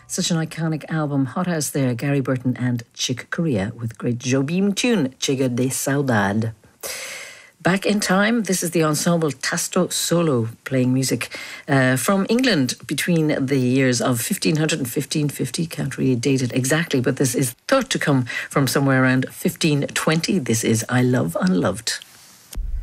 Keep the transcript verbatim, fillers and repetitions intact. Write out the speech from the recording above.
Such an iconic album. Hot House there, Gary Burton and Chick Corea with great Jobim tune, Chega de Saudade. Back in time, this is the ensemble Tasto Solo playing music uh, from England between the years of fifteen hundred and fifteen fifty. Can't really date it exactly, but this is thought to come from somewhere around fifteen twenty. This is I Love Unloved.